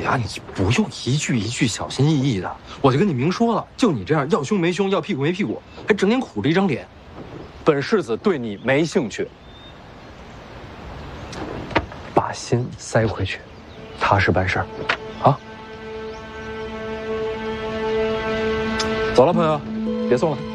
呀，你不用一句一句小心翼翼的，我就跟你明说了，就你这样要胸没胸，要屁股没屁股，还整天苦着一张脸。 本世子对你没兴趣，把心塞回去，踏实办事儿，啊！走了，朋友，别送了。